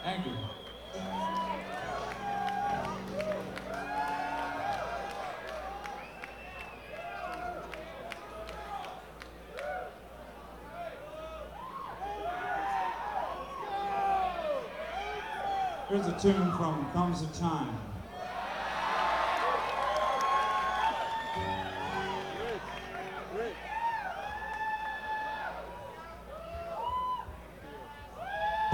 Thank you. Here's a tune from Comes a Time.